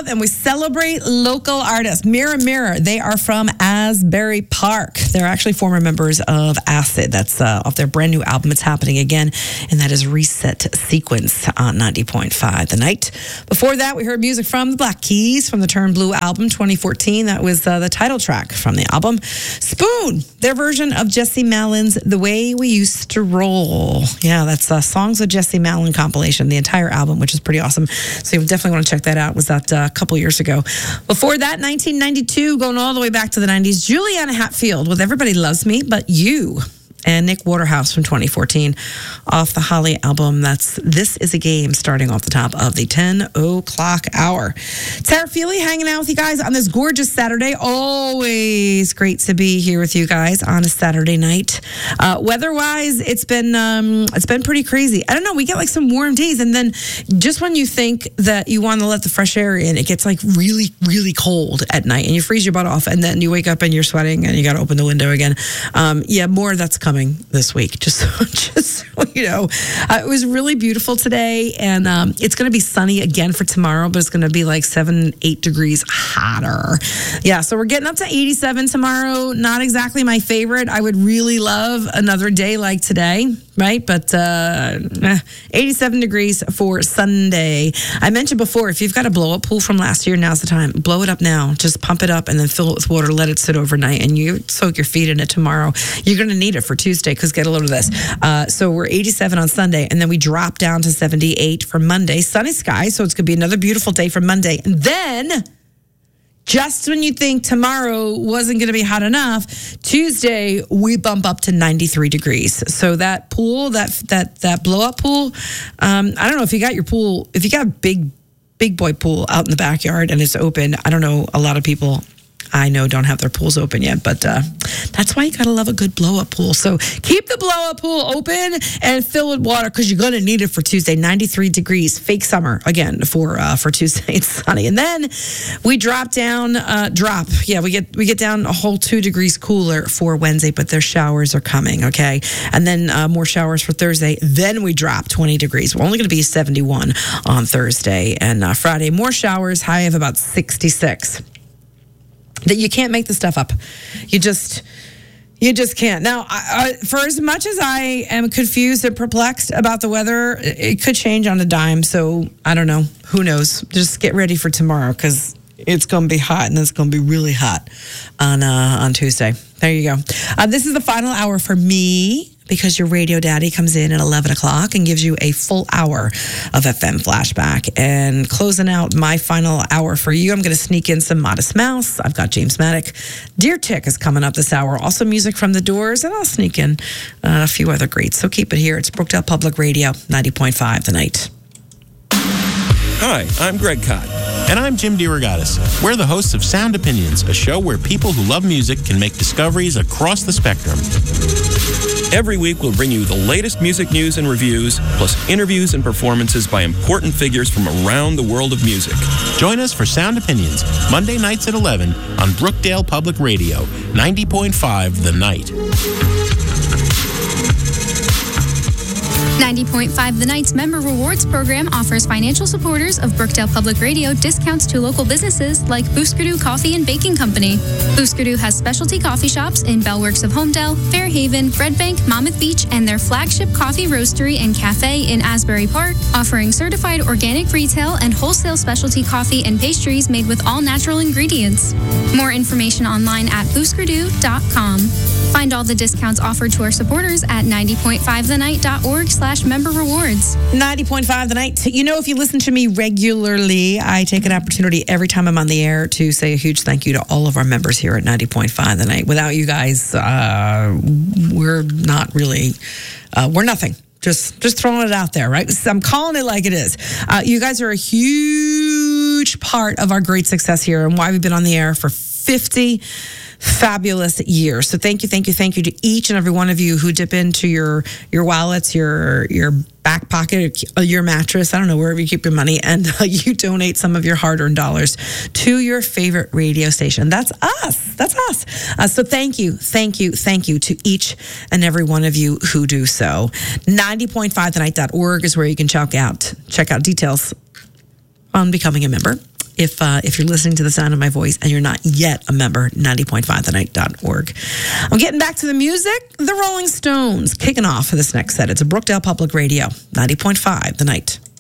love and we celebrate local artists. Mirror Mirror, they are from Asbury Park. They're actually former members of Acid. That's off their brand new album. It's happening again, and that is Reset Sequence on 90.5 The Night. Before that, we heard music from the Black Keys from the Turn Blue album 2014. That was the title track from the album. Spoon, their version of Jesse Malin's The Way We Used to Roll. Yeah, that's Songs of Jesse Malin compilation, the entire album, which is pretty awesome. So you definitely want to check that out. Was that a couple years ago. Before that, 1992, going all the way back to the 90s, Juliana Hatfield with Everybody Loves Me But You. And Nick Waterhouse from 2014 off the Holly album. That's This Is a Game, starting off the top of the 10 o'clock hour. Tara Feely hanging out with you guys on this gorgeous Saturday. Always great to be here with you guys on a Saturday night. Weather-wise, it's been pretty crazy. I don't know, we get like some warm days, and then just when you think that you want to let the fresh air in, it gets like really, really cold at night, and you freeze your butt off, and then you wake up and you're sweating, and you got to open the window again. More of that's coming this week, just so you know. It was really beautiful today, and it's going to be sunny again for tomorrow, but it's going to be like 7-8 degrees hotter. Yeah, so we're getting up to 87 tomorrow. Not exactly my favorite. I would really love another day like today, right? But 87 degrees for Sunday. I mentioned before, if you've got a blow-up pool from last year, now's the time. Blow it up now. Just pump it up and then fill it with water. Let it sit overnight, and you soak your feet in it tomorrow. You're going to need it for Tuesday, because get a load of this. So we're 87 on Sunday, and then we drop down to 78 for Monday. Sunny skies, so it's going to be another beautiful day for Monday. And then, just when you think tomorrow wasn't going to be hot enough, Tuesday we bump up to 93 degrees. So that pool, that blow-up pool, I don't know if you got your pool, if you got a big boy pool out in the backyard and it's open. I don't know, a lot of people I know don't have their pools open yet, but that's why you gotta love a good blow-up pool. So keep the blow-up pool open and fill it with water, because you're gonna need it for Tuesday. 93 degrees, fake summer again for Tuesday. It's sunny, and then we drop down. We get down a whole 2 degrees cooler for Wednesday, but their showers are coming. Okay, and then more showers for Thursday. Then we drop 20 degrees. We're only gonna be 71 on Thursday, and Friday more showers, high of about 66. That you can't make the stuff up. You just can't. Now, for as much as I am confused and perplexed about the weather, it could change on a dime. So I don't know. Who knows? Just get ready for tomorrow, because it's going to be hot, and it's going to be really hot on Tuesday. There you go. This is the final hour for me, because your radio daddy comes in at 11 o'clock and gives you a full hour of FM flashback. And closing out my final hour for you, I'm going to sneak in some Modest Mouse. I've got James Maddock. Deer Tick is coming up this hour. Also music from The Doors, and I'll sneak in a few other greats. So keep it here. It's Brookdale Public Radio, 90.5 The Night. Hi, I'm Greg Kot. And I'm Jim DeRogatis. We're the hosts of Sound Opinions, a show where people who love music can make discoveries across the spectrum. Every week, we'll bring you the latest music news and reviews, plus interviews and performances by important figures from around the world of music. Join us for Sound Opinions, Monday nights at 11 on Brookdale Public Radio, 90.5 The Night. 90.5 The Night's Member Rewards Program offers financial supporters of Brookdale Public Radio discounts to local businesses like Booskerdoo Coffee and Baking Company. Booskerdoo has specialty coffee shops in Bellworks of Homedale, Fairhaven, Red Bank, Monmouth Beach, and their flagship coffee roastery and cafe in Asbury Park, offering certified organic retail and wholesale specialty coffee and pastries made with all natural ingredients. More information online at booskerdoo.com. Find all the discounts offered to our supporters at 90.5thenight.org/member rewards. 90.5 The Night. You know, if you listen to me regularly, I take an opportunity every time I'm on the air to say a huge thank you to all of our members here at 90.5 The Night. Without you guys, we're not really, we're nothing. Just throwing it out there, right? I'm calling it like it is. You guys are a huge part of our great success here and why we've been on the air for 50 fabulous years. So thank you to each and every one of you who dip into your wallets, your back pocket, your mattress, I don't know, wherever you keep your money, and you donate some of your hard-earned dollars to your favorite radio station. That's us. So thank you to each and every one of you who do so. 90.5thenight.org is where you can check out details on becoming a member. if you're listening to the sound of my voice and you're not yet a member, 90.5thenight.org. I'm getting back to the music. The Rolling Stones kicking off for this next set. It's a Brookdale Public Radio, 90.5 The Night.